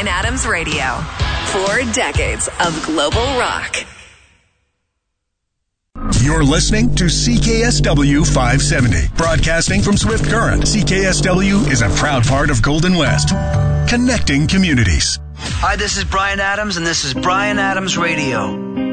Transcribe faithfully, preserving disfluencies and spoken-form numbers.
Bryan Adams Radio. Four decades of global rock. You're listening to C K S W five seventy, broadcasting from Swift Current. C K S W is a proud part of Golden West, connecting communities. Hi, this is Bryan Adams, and this is Bryan Adams Radio.